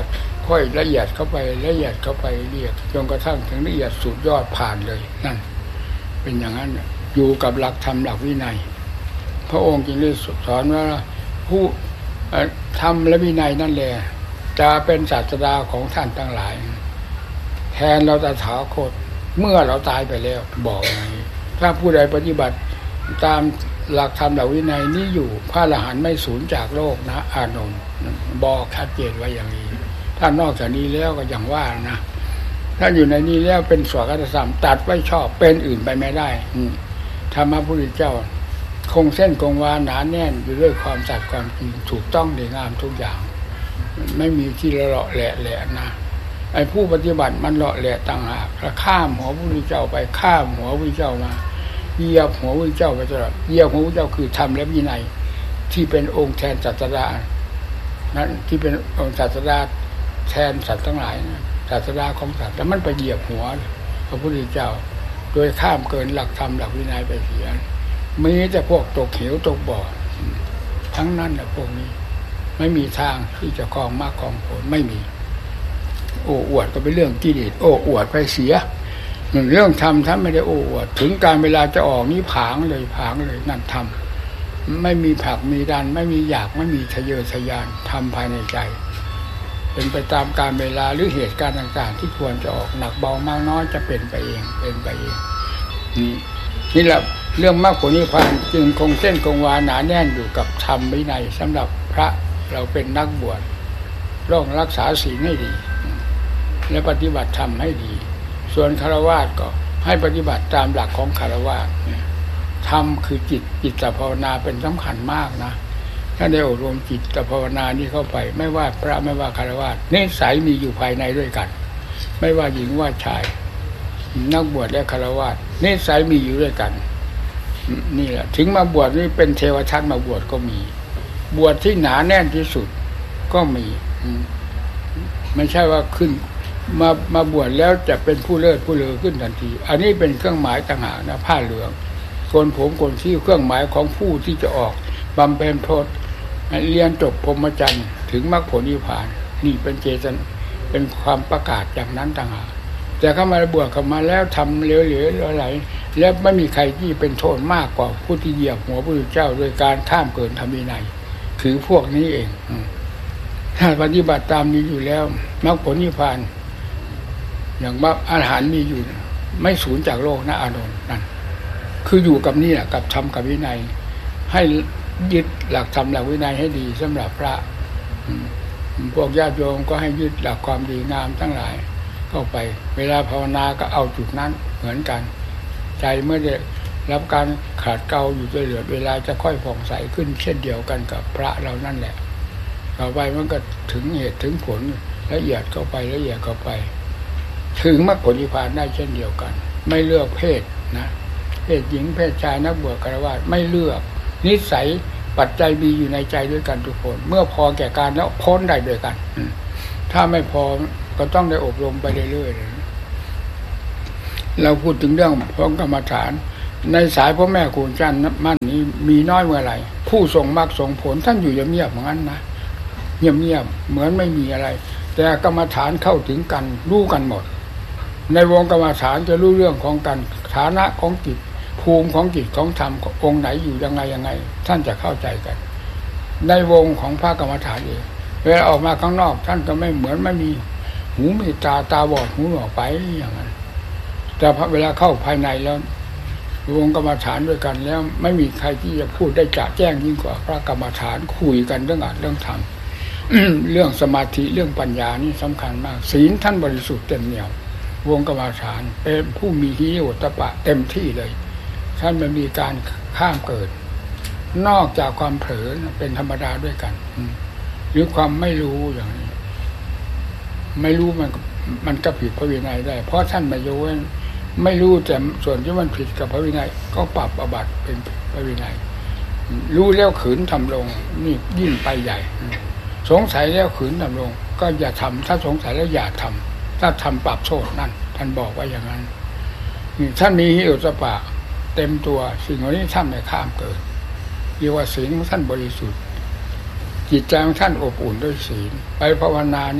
S2: ค่อยละเอียดเข้าไปละเอียดเข้าไปเรียกจนกระทั่งถึงละเอียดสุดยอดผ่านเลยนั่นเป็นอย่างนั้นอยู่กับหลักธรรมหลักวินัยพระองค์จึงได้สอนว่าผู้ธรรมและวินัยนั่นแหละจะเป็นศาสดาของท่านทั้งหลายแทนเราตถาคตเมื่อเราตายไปแล้วบอกอย่างนี้ถ้าผู้ใดปฏิบัติตามหลักธรรมหลักวินัยนี้อยู่พระอรหันต์ไม่สูญจากโลกนะอานนท์บอกชัดเจนไว้อย่างนี้ถ้านอกจากนี้แล้วก็อย่างว่านะถ้าอยู่ในนี้แล้วเป็นสวากาตธรรมตัดไว้ชอบเป็นอื่นไปไม่ได้ธรรมะพระพุทธเจ้าคงเส้นคงวาหนาแน่นอยู่ด้วยความสัตย์ความจริงถูกต้องดีงามทุกอย่างไม่มีที่เลาะแหละแหละนะไอ้ผู้ปฏิบัติมันเลาะแหละต่างหากข้ามหัวพระพุทธเจ้าไปข้ามหัวพระพุทธเจ้ามาเหยียบหัวพระพุทธเจ้าไปตลอดเหยียบหัวพระพุทธเจ้าคือธรรมและวินัยที่เป็นองค์แทนศาสดานั้นที่เป็นองค์ศาสดาแทนสัตว์ทั้งหลายนะศาสดาของสัตว์แล้วมันไปเหยียบหัวพระพุทธเจ้าโดยข้ามเกินหลักธรรมหลักวินัยไปเสียมีแต่พวกตกเหวตกบ่อทั้งนั้นแหละพวกนี้ไม่มีทางที่จะครองมรรคครองผลไม่มีโอ้อวดก็เป็นเรื่องกิเลสโอ้อวดไปเสียเรื่องธรรมท่านไม่ได้โอ้อวดถึงการเวลาจะออกนี้ผางเลยผางเลยนั่นธรรมไม่มีผักมีดันไม่มีอยากไม่มีทะเยอทะยานธรรมภายในใจเป็นไปตามการเวลาหรือเหตุการณ์ต่างๆที่ควรจะออกหนักเบามากน้อยจะเป็นไปเองเป็นไปเองนี่นี่แหละเรื่องมรรคผลนิพพานจึงคงเส้นคงวาหนาแน่นอยู่กับธรรมวินัยสำหรับพระเราเป็นนักบวชต้องรักษาศีลให้ดีและปฏิบัติธรรมให้ดีส่วนฆราวาสก็ให้ปฏิบัติตามหลักของฆราวาสธรรมคือจิตจิตภาวนาเป็นสำคัญมากนะถ้าได้อบรมจิตภาวนานี้เข้าไปไม่ว่าพระไม่ว่าฆราวาสนิสัยมีอยู่ภายในด้วยกันไม่ว่าหญิงว่าชายนักบวชและฆราวาสนิสัยมีอยู่ด้วยกันนี่แหละถึงมาบวชนี่เป็นเทวทัตมาบวชก็มีบวชที่หนาแน่นที่สุดก็มีไม่ใช่ว่าขึ้นมามาบวชแล้วจะเป็นผู้เลิศผู้เลอขึ้นทันทีอันนี้เป็นเครื่องหมายต่างหากนะผ้าเหลืองโกนผมโกนคิ้วเครื่องหมายของผู้ที่จะออกบำเพ็ญโทษเรียนจบพรหมจรรย์ถึงมรรคผลนิพพานนี่เป็นเจตนาเป็นความประกาศอย่างนั้นต่างหากแต่เข้ามาบวชเข้ามาแล้วทำเหลวๆอะไรแล้วไม่มีใครที่เป็นโทษมากกว่าผู้ที่เหยียบหัวพระพุทธเจ้าโดยการข้ามเกินธรรมวินัยคือพวกนี้เองถ้าปฏิบัติตามนี้อยู่แล้วมรรคผลนิพพานอย่างว่าอาหารมีอยู่ไม่สูญจากโลกนะอานนท์นั่นคืออยู่กับนี่แหละกับธรรมกับวินัยให้ยึดหลักธรรมหลักวินัยให้ดีสำหรับพระพวกญาติโยมก็ให้ยึดหลักความดีงามทั้งหลายเข้าไปเวลาภาวนาก็เอาจุดนั้นเหมือนกันใจเมื่อได้รับการขาดเกลาอยู่เรื่อยๆเวลาจะค่อยผ่องใสขึ้นเช่นเดียวกันกับพระเรานั่นแหละต่อไปมันก็ถึงเหตุถึงผลละเอียดเข้าไปละเอียดเข้าไปถึงมรรคผลนิพพานได้เช่นเดียวกันไม่เลือกเพศนะเพศหญิงเพศชายนักบวชฆราวาสไม่เลือกนิสัยปัจจัยมีอยู่ในใจด้วยกันทุกคนเมื่อพอแก่การแล้วพ้นได้ด้วยกันถ้าไม่พอก็ต้องได้อบรมไปเรื่อยๆเราพูดถึงเรื่องของกรรมฐานในสายพ่อแม่ครูอาจารย์มั่นนี้มีน้อยเมื่อไหร่ผู้ทรงมรรคทรงผลท่านอยู่เงียบๆเหมือนนั้นนะเงียบๆเหมือนไม่มีอะไรแต่กรรมฐานเข้าถึงกันรู้กันหมดในวงกรรมฐานจะรู้เรื่องของกันฐานะของจิตภูมิของจิตของธรรมองค์ไหนอยู่ยังไงยังไงท่านจะเข้าใจกันในวงของพระกรรมฐานเองเวลาออกมาข้างนอกท่านก็ไม่เหมือนไม่มีหูมีตาตาบอดหูหนวกไปอย่างนั้นแต่เวลาเข้าภายในแล้ววงกรรมฐานด้วยกันแล้วไม่มีใครที่จะพูดได้จะแจ้งยิ่งกว่าพระกรรมฐานคุยกันเรื่องอัดเรื่องธรรม เรื่องสมาธิเรื่องปัญญานี่สำคัญมากศีลท่านบริสุทธิ์เต็มเหนี่ยววงกรรมฐานเป็นผู้มีหิริโอตปะเต็มที่เลยท่านไม่มีการข้ามเกิดนอกจากความเผลอเป็นธรรมดาด้วยกันหรือความไม่รู้อย่างนี้ไม่รู้มันมันก็ผิดพระวินัยได้เพราะท่านไม่ยกเว้นไม่รู้แต่ส่วนที่มันผิดกับพระวินัยก็ปรับอาบัติเป็นพระวินัยรู้แล้วขืนทำลงนี่ยิ่งไปใหญ่สงสัยแล้วขืนทำลงก็อย่าทำถ้าสงสัยแล้วอย่าทำถ้าทำปรับโทษนั่นท่านบอกไว้อย่างนั้นท่านมีหิริโอตปะเต็มตัวสิ่งเหล่านี้ท่านไม่ข้ามเกิดเรียกว่าศีลของท่านบริสุทธิ์จิตใจของท่านอบอุ่นด้วยศีลไปภาวนานี้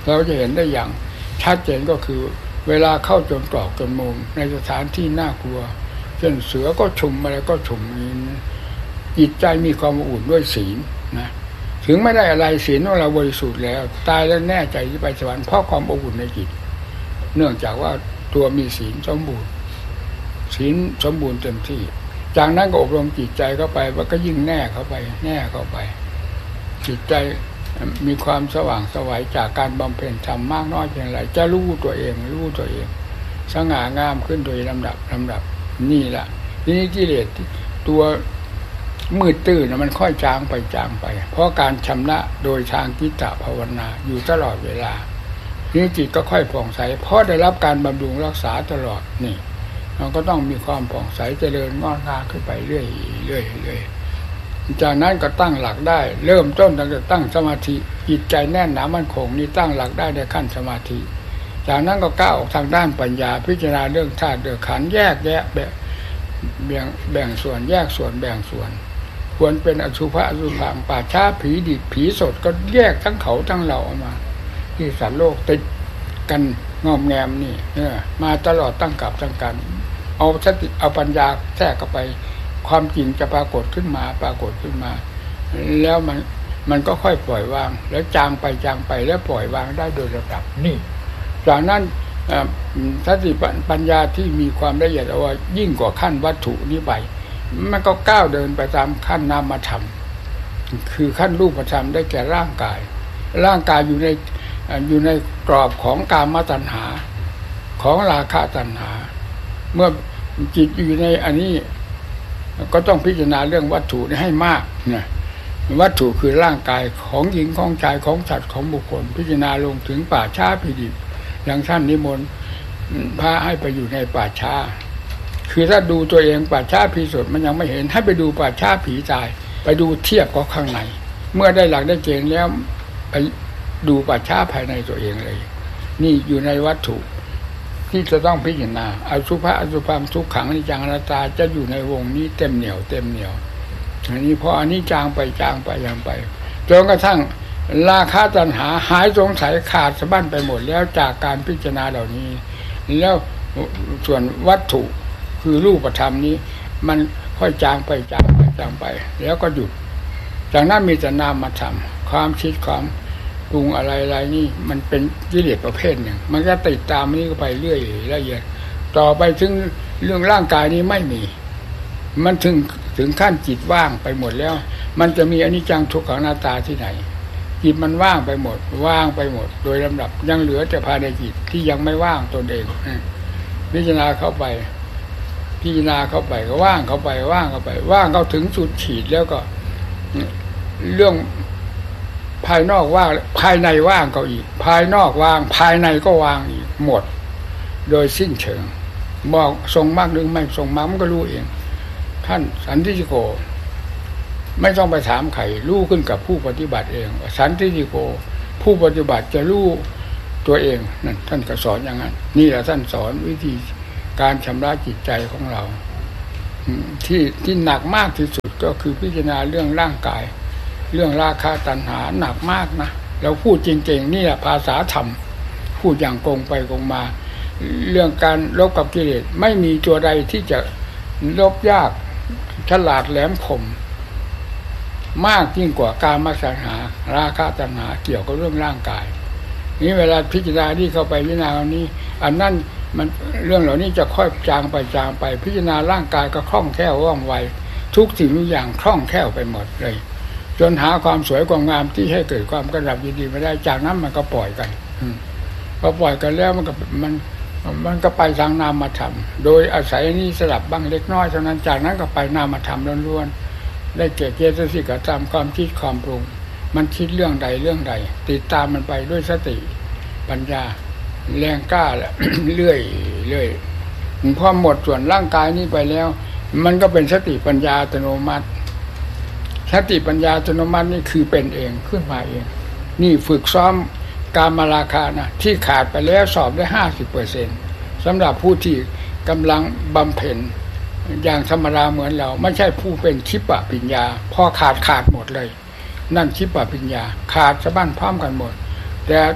S2: เราจะเห็นได้อย่างชัดเจนก็คือเวลาเข้าจนตรอกจนมุมในสถานที่น่ากลัวเช่นเสือก็ชุมอะไรก็ชุมนี้จิตใจมีความอุ่นด้วยศีลนะถึงไม่ได้อะไรศีลของเราบริสุทธิ์แล้วตายแล้วแน่ใจที่ไปสวรรค์เพราะความอบอุ่นในจิตเนื่องจากว่าตัวมีศีลสมบูรณ์ศีลสมบูรณ์เต็มที่จากนั้นก็อบรมจิตใจเข้าไปว่าก็ยิ่งแน่เข้าไปแน่เข้าไปจิตใจมีความสว่างไสวจากการบำเพ็ญธรรมมากน้อยเพียงไรจะรู้ตัวเองรู้ตัวเองสง่างามขึ้นโดยลำดับลำดับนี่แหละทีนี้กิเลสตัวมืดตื้อนะมันค่อยจางไปจางไปเพราะการชำระโดยทางจิตตภาวนาอยู่ตลอดเวลาทีนี้จิตก็ค่อยผ่องใสเพราะได้รับการบำรุงรักษาตลอดนี่เราก็ต้องมีความผ่องใสเจริญงอกงามขึ้นไปเรื่อยเรื่อยเรื่อยจากนั้นก็ตั้งหลักได้เริ่มต้นตั้งแต่ตั้งสมาธิจิตใจแน่นหนามั่นคงนี่ตั้งหลักได้ในขั้นสมาธิจากนั้นก็ก้าวออกทางด้านปัญญาพิจารณาเรื่องธาตุเรื่องขันธ์แยกแยะแบ่งแบ่งแบ่งส่วนแยกส่วนแบ่งส่วนควรเป็นอสุภะอสุภังป่าช้าผีดิบผีสดก็แยกทั้งเขาทั้งเราออกมาที่สัตว์โลกติดกันงอมแงมนี่เนี่ยมาตลอดตั้งกับตั้งกันเอาสติเอาปัญญาแทรกเข้าไปความจริงจะปรากฏขึ้นมาปรากฏขึ้นมาแล้วมันมันก็ค่อยปล่อยวางแล้วจางไปจางไปแล้วปล่อยวางได้โดยระดับนี่จากนั้นสติปัญญาที่มีความละเอียดเอาไว้ยิ่งกว่าขั้นวัตถุนี้ไปมันก็ก้าวเดินไปตามขั้นนามธรรมคือขั้นรูปธรรมได้แก่ร่างกายร่างกายอยู่ในอยู่ในกรอบของกามตัณหาของราคะตัณหาเมื่อจิตอยู่ในอันนี้ก็ต้องพิจารณาเรื่องวัตถุนี้ให้มากนะวัตถุคือร่างกายของหญิงของชายของสัตว์ของบุคคลพิจารณาลงถึงป่าช้าผีดิบอย่างท่านนิมนต์พาให้ไปอยู่ในป่าช้าคือถ้าดูตัวเองป่าช้าผีสดมันยังไม่เห็นให้ไปดูป่าช้าผีตายไปดูเทียบกับข้างในเมื่อได้หลักได้เกณฑ์แล้วไปดูป่าช้าภายในตัวเองเลยนี่อยู่ในวัตถุที่จะต้องพิจารณาอสุภะอสุภังทุกขังอนิจจังอนัตตาจะอยู่ในวงนี้เต็มเหนียวเต็มเหนียวอันนี้พออันนี้จางไปจางไปจางไปจนกระทั่งราคะตัณหาหายสงสัยขาดสะบั้นไปหมดแล้วจากการพิจารณาเหล่านี้แล้วส่วนวัตถุคือรูปธรรมนี้มันค่อยจางไปจางไปจางไปแล้วก็หยุดจากนั้นมีแต่นามธรรมความคิดความปรุงอะไรๆนี่มันเป็นกิเลสประเภทหนึ่งมันก็ติดตามนี้ก็ไปเรื่อยละเอียดต่อไปถึงเรื่องร่างกายนี้ไม่มีมันถึงถึงขั้นจิตว่างไปหมดแล้วมันจะมีอนิจจังทุกขังอนัตตาที่ไหนจิตมันว่างไปหมดว่างไปหมดโดยลำดับยังเหลือแต่ภายในจิตที่ยังไม่ว่างตนเองพิจารณาเข้าไปพิจารณาเข้าไปก็ว่างเข้าไปว่างเข้าไปว่างเข้าถึงจุดขีดแล้วก็เรื่องภายนอกว่างภายในว่างก็อีกภายนอกว่างภายในก็ว่างอีกหมดโดยสิ้นเชิงบอกทรงมากหรือไม่ทรงมากมันก็รู้เองท่านสันติโกไม่ต้องไปถามใครรู้ขึ้นกับผู้ปฏิบัติเองสันติโกผู้ปฏิบัติจะรู้ตัวเองนั่นท่านก็สอนอย่างนั้นนี่แหละท่านสอนวิธีการชำระจิตใจของเราที่ที่หนักมากที่สุดก็คือพิจารณาเรื่องร่างกายเรื่องราคะตัณหาหนักมากนะเราพูดจริงๆนี่แหละภาษาธรรมพูดอย่างกงไปกงมาเรื่องการลบกับกิเลสไม่มีตัวใดที่จะลบยากฉลาดแหลมคมมากยิ่งกว่าการมาสังหาราคะตัณหาเกี่ยวกับเรื่องร่างกายนี่เวลาพิจารณาที่เข้าไปพิจารณาอันนี้อันนั้นมันเรื่องเหล่านี้จะค่อยจางไปจางไปพิจารณาร่างกายก็คล่องแคล่วว่องไวทุกสิ่งทุกอย่างคล่องแคล่วไปหมดเลยจนหาความสวยความงามที่ให้เกิดความกระดับยินดีไม่ได้จากนั้นมันก็ปล่อยกันพอปล่อยกันแล้วมันก็มันมันก็ไปทางนามธรรมโดยอาศัยนี้สลับบ้างเล็กน้อยเท่านั้นจากนั้นก็ไปนามธรรมล้วนๆได้แก่เจตสิกธรรมความคิดความปรุงมันคิดเรื่องใดเรื่องใดติดตามมันไปด้วยสติปัญญาแรงกล้าแหละ เรื่อยเรื่อยพอหมดส่วนร่างกายนี้ไปแล้วมันก็เป็นสติปัญญาอัตโนมัติสติปัญญาอัตโนมัตินี่คือเป็นเองขึ้นมาเองนี่ฝึกซ้อมกามราคะนะที่ขาดไปแล้วสอบได้ห้าสิบเปอร์เซ็นต์สำหรับผู้ที่กำลังบำเพ็ญอย่างธรรมดาเหมือนเราไม่ใช่ผู้เป็นทิปปปัญญาพอขาดขาดหมดเลยนั่นทิปปปัญญาขาดสะบั้นพร้อมกันหมดแต่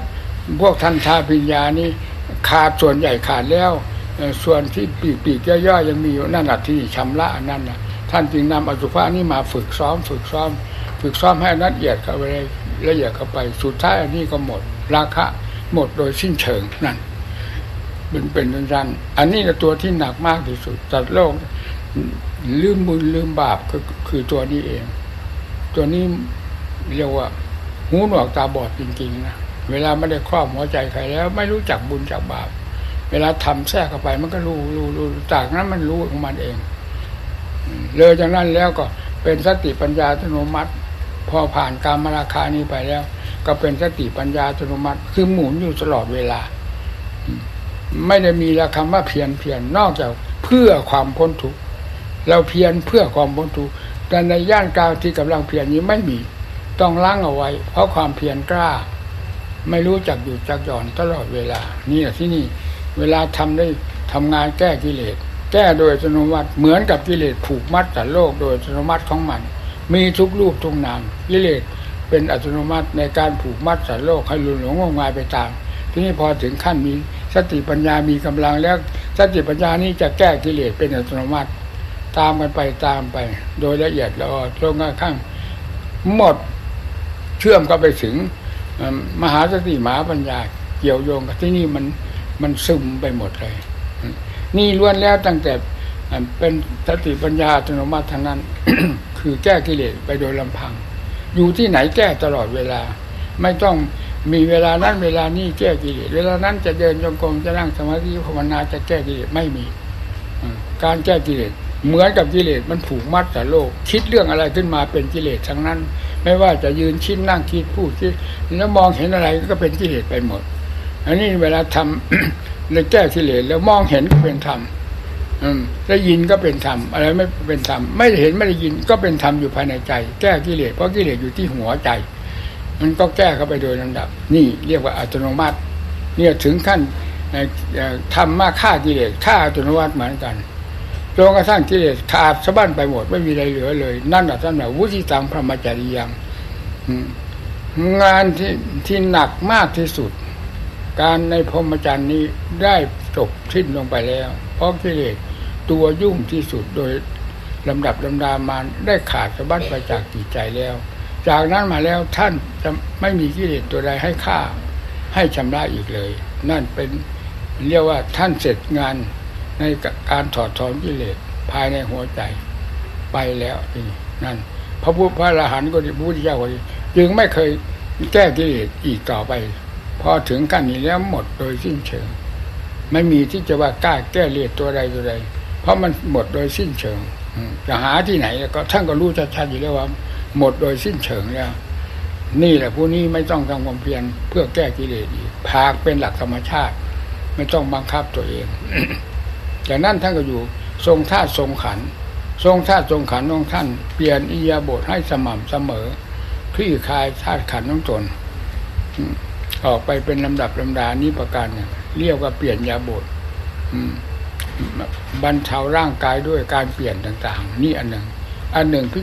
S2: พวกทันทาปิญญานี่ขาดส่วนใหญ่ขาดแล้วส่วนที่ปีกปีกย่อยๆยังมีอยู่นั่นแหละที่ชำระนั่นนะท่านจึงนำอสุภะนี่มาฝึกซ้อมฝึกซ้อมฝึกซ้อมให้ละเอียดเข้าไปละเอียดเข้าไปสุดท้ายอันนี้ก็หมดราคะหมดโดยสิ้นเชิงนั่นเป็นเป็นสั้นๆอันนี้ก็ตัวที่หนักมากที่สุดจัดโลกลืมบุญลืมบาปก็คือตัวนี้เองตัวนี้เรียกว่าหูหนวกตาบอดจริงๆนะเวลาไม่ได้ครอบหัวใจใครแล้วไม่รู้จักบุญจักบาปเวลาทำแทรกเข้าไปมันก็รู้รู้รู้จากนั้นมันรู้ของมันเองเลยจากนั้นแล้วก็เป็นสติปัญญาอัตโนมัติพอผ่านกามราคานี้ไปแล้วก็เป็นสติปัญญาอัตโนมัติคือหมุนอยู่ตลอดเวลาไม่ได้มีละคำว่าเพียรเพียรนอกจากเพื่อความพ้นทุกข์เราเพียรเพื่อความพ้นทุกข์แต่ในย่านกลางที่กำลังเพียรนี้ไม่มีต้องล้างเอาไว้เพราะความเพียรกล้าไม่รู้จักหยุดจักหย่อนตลอดเวลานี่แหละที่นี่เวลาทำได้ทำงานแก้กิเลสแก้โดยอัตโนมัติเหมือนกับกิเลสผูกมัดสัตว์โลกโดยอัตโนมัติของมันมีทุกรูปทุกนามกิเลสเป็นอัตโนมัติในการผูกมัดสัตว์โลกให้หลุดหลงงมงายไปตามทีนี้พอถึงขั้นมีสติปัญญามีกำลังแล้วสติปัญญานี้จะแก้กิเลสเป็นอัตโนมัติตามกันไปตามไปโดยละเอียดแล้วจนกระทั่งหมดเชื่อมก็ไปถึงมหาสติมหาปัญญาเกี่ยวโยงกับที่นี่มันมันซึมไปหมดเลยนี่ล้วนแล้วตั้งแต่เป็นสติปัญญาอัตโนมัติทั้งนั้น คือแก้กิเลสไปโดยลำพังอยู่ที่ไหนแก้ตลอดเวลาไม่ต้องมีเวลานั้นเวลานี้แก้กิเลสเวลานั้นจะเดินจงกรมจะนั่งสมาธิภาวนาจะแก้กิเลสไม่มีการแก้กิเลสเหมือนกับกิเลสมันผูกมัดแต่โลกคิดเรื่องอะไรขึ้นมาเป็นกิเลสทั้งนั้นไม่ว่าจะยืนคิดนั่งคิดพูดคิดแล้วมองเห็นอะไรก็เป็นกิเลสไปหมดอันนี้เวลาทำเลยแก้กิเลสแล้วมองเห็นก็เป็นธรรมได้ยินก็เป็นธรรมอะไรไม่เป็นธรรมไม่เห็นไม่ได้ยินก็เป็นธรรมอยู่ภายในใจแก้กิเลสเพราะกิเลสอยู่ที่หัวใจมันก็แก้เข้าไปโดยลำดับนี่เรียกว่าอัตโนมัติเนี่ยถึงขั้นทำมาฆ่ากิเลสฆ่าอัตโนมัติเหมือนกันจนกระทั่งกิเลสขาดสะบั้นไปหมดไม่มีอะไรเหลือเลยนั่นแหละท่านว่าวุฒิตังพรหมจริยังงานที่ที่หนักมากที่สุดการในพรหมจรรย์นี้ได้จบสิ้นลงไปแล้วเพราะกิเลสตัวยุ่งที่สุดโดยลำดับลำดามาได้ขาดสะบั้นไปจากจิตใจแล้วจากนั้นมาแล้วท่านจะไม่มีกิเลสตัวใดให้ฆ่าให้ชำระอีกเลยนั่นเป็นเรียกว่าท่านเสร็จงานในการถอดถอนกิเลสภายในหัวใจไปแล้วนี่นั่นพระพุทธพระอรหันต์ก็ดีพระพุทธเจ้าก็ดีจึงไม่เคยแก้กิเลสอีกต่อไปพอถึงขั้นนี้แล้วหมดโดยสิ้นเชิงไม่มีที่จะว่ากล้าแก้กิเลสตัวใดตัวใดเพราะมันหมดโดยสิ้นเชิงจะหาที่ไหนก็ท่านก็รู้ชัดๆอยู่แล้วว่าหมดโดยสิ้นเชิงแล้วนี่แหละผู้นี้ไม่ต้องทำความเพียรเพื่อแก้กิเลสอีกภาคเป็นหลักธรรมชาติไม่ต้องบังคับตัวเอง จากนั้นท่านก็อยู่ทรงธาตุทรงขันธ์ทรงธาตุทรงขันธ์ของท่านเปลี่ยนอิริยาบถให้สม่ำเสมอคลี่คลายธาตุขันธ์ของตนออกไปเป็นลำดับลำดานี้ประการเนี่ยเรียกว่าเปลี่ยนอิริยาบถบรรเทาร่างกายด้วยการเปลี่ยนต่างๆนี่อันหนึ่งอันหนึ่ง